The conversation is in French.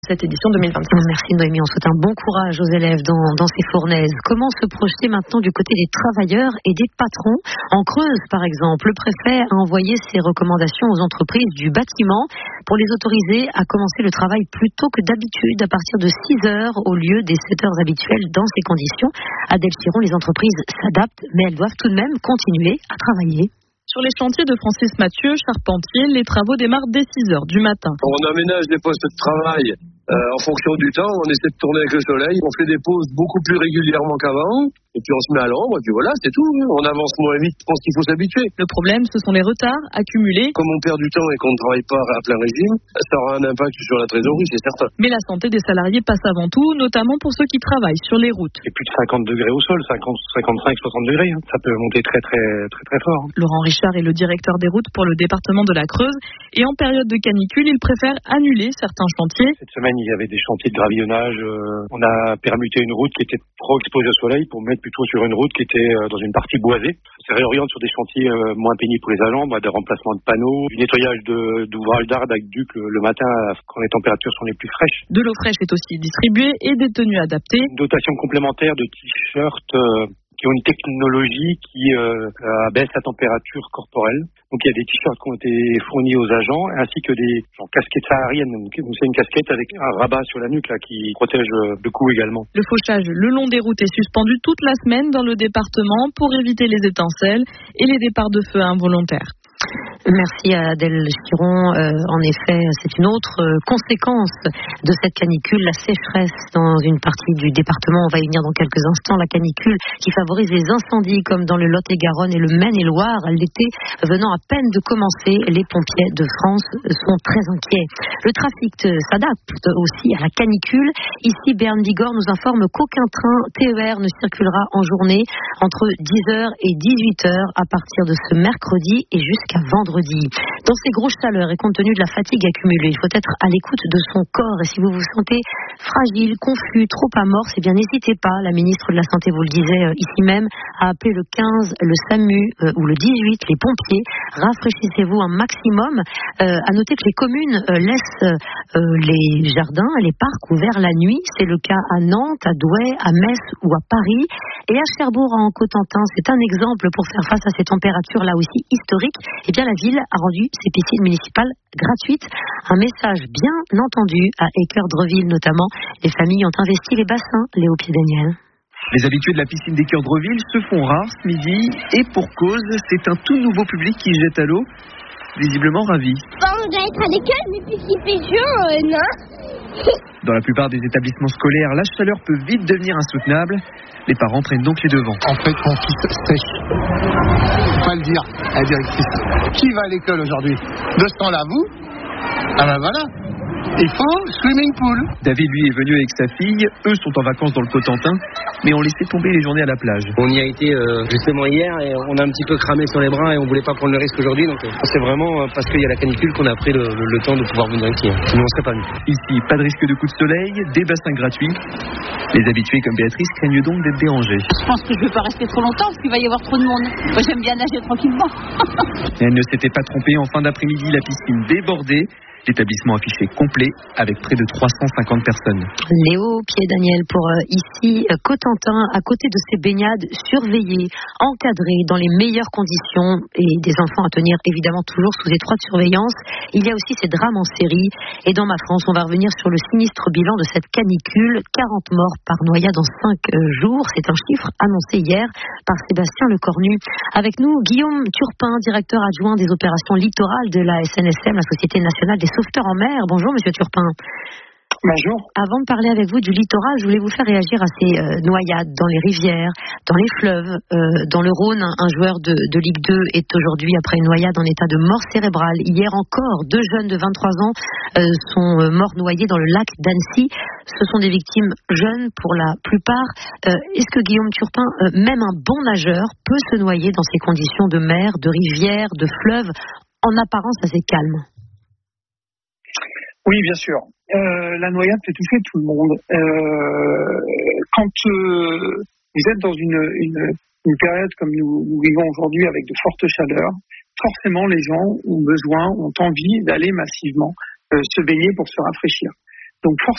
cette édition 2026. Merci Noémie, on souhaite un bon courage aux élèves dans ces fournaises. Comment se projeter maintenant du côté des travailleurs et des patrons? En Creuse, par exemple, le préfet a envoyé ses recommandations aux entreprises du bâtiment pour les autoriser à commencer le travail plus tôt que d'habitude, à partir de 6 heures au lieu des 7 heures habituelles. Dans ces conditions, Adèle Chiron, les entreprises s'adaptent, mais elles doivent tout de même continuer à travailler. Sur les chantiers de Francis Mathieu, Charpentier, les travaux démarrent dès 6 heures du matin. On aménage les postes de travail en fonction du temps, on essaie de tourner avec le soleil, on fait des pauses beaucoup plus régulièrement qu'avant, et puis on se met à l'ombre, et puis voilà, c'est tout. On avance moins vite, je pense qu'il faut s'habituer. Le problème, ce sont les retards accumulés. Comme on perd du temps et qu'on ne travaille pas à plein régime, ça aura un impact sur la trésorerie, c'est certain. Mais la santé des salariés passe avant tout, notamment pour ceux qui travaillent sur les routes. C'est plus de 50 degrés au sol, 50, 55, 60 degrés, ça peut monter très fort. Laurent Richard est le directeur des routes pour le département de la Creuse, et en période de canicule, il préfère annuler certains chantieurs. Cette semaine, il y avait des chantiers de gravillonnage. On a permuté une route qui était trop exposée au soleil pour mettre plutôt sur une route qui était dans une partie boisée. Ça se réoriente sur des chantiers moins pénibles pour les agents, des remplacements de panneaux, du nettoyage d'ouvrages d'art d'aqueduc le matin quand les températures sont les plus fraîches. De l'eau fraîche est aussi distribuée et des tenues adaptées. Une dotation complémentaire de t-shirts qui ont une technologie qui abaisse la température corporelle. Donc il y a des t-shirts qui ont été fournis aux agents, ainsi que des casquettes sahariennes. Donc c'est une casquette avec un rabat sur la nuque là, qui protège le cou également. Le fauchage le long des routes est suspendu toute la semaine dans le département pour éviter les étincelles et les départs de feu involontaires. Merci à Adèle Chiron. En effet, c'est une autre conséquence de cette canicule, la sécheresse dans une partie du département. On va y venir dans quelques instants. La canicule qui favorise les incendies comme dans le Lot-et-Garonne et le Maine-et-Loire. L'été venant à peine de commencer, les pompiers de France sont très inquiets. Le trafic s'adapte aussi à la canicule. Ici, Berne Bigorre nous informe qu'aucun train TER ne circulera en journée entre 10h et 18h à partir de ce mercredi et jusqu'à vendredi. Dans ces grosses chaleurs et compte tenu de la fatigue accumulée, il faut être à l'écoute de son corps. Et si vous vous sentez fragile, confus, trop amorce, eh bien n'hésitez pas. La ministre de la Santé vous le disait ici même, a appelé le 15, le SAMU ou le 18, les pompiers. Rafraîchissez-vous un maximum. À noter que les communes laissent les jardins et les parcs ouverts la nuit. C'est le cas à Nantes, à Douai, à Metz ou à Paris. Et à Cherbourg, en Cotentin, c'est un exemple pour faire face à ces températures là aussi historiques. Eh bien, la ville a rendu ses piscines municipales gratuites. Un message bien entendu à Équeurdreville notamment. Les familles ont investi les bassins, Léo Pied-Daniel. Les habitués de la piscine d'Équeurdreville se font rares ce midi et pour cause, c'est un tout nouveau public qui jette à l'eau, visiblement ravi. On doit être à l'école, mais puisqu'il fait chaud, non. Dans la plupart des établissements scolaires, la chaleur peut vite devenir insoutenable. Les parents prennent donc les devants. En fait, mon fils sèche. Faut pas le dire à la directrice. Qui va à l'école aujourd'hui? De ce temps-là, vous? Ah ben voilà. Il faut swimming pool. David, lui, est venu avec sa fille. Eux sont en vacances dans le Cotentin, mais ont laissé tomber les journées à la plage. On y a été justement hier et on a un petit peu cramé sur les bras et on voulait pas prendre le risque aujourd'hui. Donc c'est vraiment parce qu'il y a la canicule qu'on a pris le temps de pouvoir venir ici. Sinon on serait pas venu. Ici, pas de risque de coup de soleil, des bassins gratuits. Les habitués comme Béatrice craignent donc d'être dérangés. Je pense que je ne vais pas rester trop longtemps parce qu'il va y avoir trop de monde. Moi, j'aime bien nager tranquillement. Elle ne s'était pas trompée. En fin d'après-midi, la piscine débordée. L'établissement affiché complet avec près de 350 personnes. Léo Pied-Daniel pour ici Cotentin, à côté de ces baignades surveillées, encadrées dans les meilleures conditions et des enfants à tenir évidemment toujours sous étroite surveillance. Il y a aussi ces drames en série. Et dans Ma France, on va revenir sur le sinistre bilan de cette canicule. 40 morts par noyade en 5 jours. C'est un chiffre annoncé hier par Sébastien Lecornu. Avec nous, Guillaume Turpin, directeur adjoint des opérations littorales de la SNSM, la Société nationale des sauveteurs en mer. Bonjour Monsieur Turpin. Bonjour. Avant de parler avec vous du littoral, je voulais vous faire réagir à ces noyades dans les rivières, dans les fleuves. Dans le Rhône, un joueur de Ligue 2 est aujourd'hui, après une noyade, en état de mort cérébrale. Hier encore, 2 jeunes de 23 ans sont morts noyés dans le lac d'Annecy. Ce sont des victimes jeunes pour la plupart. Est-ce que Guillaume Turpin, même un bon nageur, peut se noyer dans ces conditions de mer, de rivière, de fleuve, en apparence assez calme? Oui, bien sûr. La noyade fait toucher tout le monde. Quand vous êtes dans une période comme nous vivons aujourd'hui avec de fortes chaleurs, forcément les gens ont envie d'aller massivement se baigner pour se rafraîchir. Donc